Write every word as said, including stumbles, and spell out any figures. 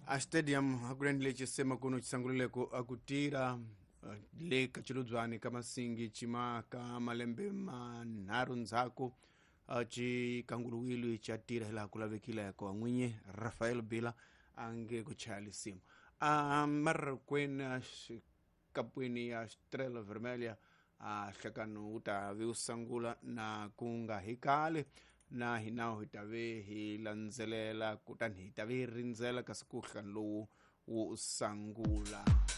a stadium akulendele chisema kuno chisangulileko akutira uh, leka chiludzwani kamasingi chimaka malembe manharu nzako uh, chikanguluwili chatira hila kulavekila yako amwinye Rafael Bila ange kuchali simu uh, mar kwena kapwini ya Estrela Vermelha uh, hlakano utavi usangula na kunga hikale na hinao hitawe hilanzelela kutani hitawe rinzela kasikuhlan lo usangula.